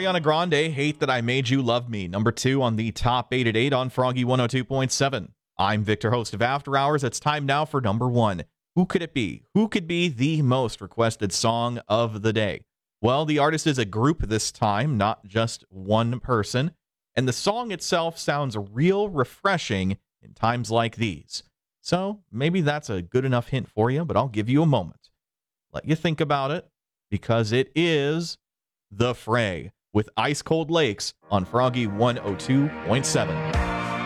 Ariana Grande, Hate That I Made You Love Me. Number 2 on the top 8 at 8 on Froggy 102.7. I'm Victor, host of After Hours. It's time now for number 1. Who could it be? Who could be the most requested song of the day? Well, the artist is a group this time, not just one person. And the song itself sounds real refreshing in times like these. So maybe that's a good enough hint for you, but I'll give you a moment. Let you think about it, because it is The Fray with Ice Cold Lakes on Froggy 102.7.